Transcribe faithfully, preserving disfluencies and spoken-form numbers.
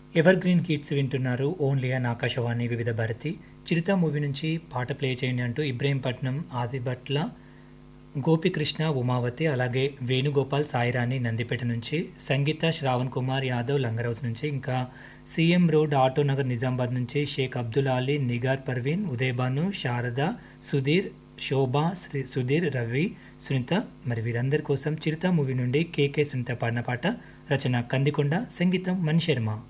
Ever green hits వింటున్నారు only అని ఆకాశవాణి వివిధ భారతి. చిరుత మూవీ నుంచి పాట ప్లే చేయండి అంటూ ఇబ్రహీంపట్నం ఆదిబట్ల గోపికృష్ణ ఉమావతి అలాగే వేణుగోపాల్ సాయిరాణి నందిపేట నుంచి, సంగీత శ్రావణ్ కుమార్ యాదవ్ లంగరౌస్ నుంచి, ఇంకా CM road auto Nagar Nizamabad నుంచి షేక్ అబ్దుల్ అలీ, నిగార్ పర్వీన్, ఉదయబాను, శారద, సుధీర్, శోభ, శ్రీ సుధీర్, రవి, సునీత మరి వీరందరి కోసం చిరుత మూవీ నుండి కేకే సునీత పాడిన పాట. రచన కందికొండ, సంగీతం మణి శర్మ.